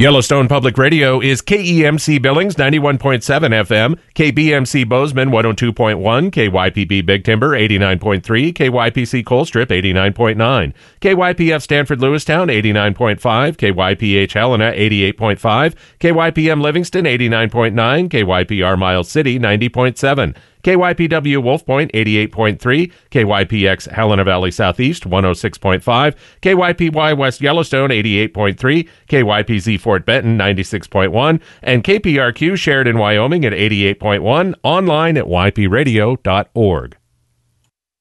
Yellowstone Public Radio is KEMC Billings 91.7 FM, KBMC Bozeman 102.1, KYPB Big Timber 89.3, KYPC Colstrip 89.9, KYPF Stanford Lewistown 89.5, KYPH Helena 88.5, KYPM Livingston 89.9, KYPR Miles City 90.7, KYPW Wolf Point 88.3, KYPX Helena Valley Southeast 106.5, KYPY West Yellowstone 88.3, KYPZ Fort Benton 96.1, and KPRQ Sheridan, Wyoming at 88.1, online at ypradio.org.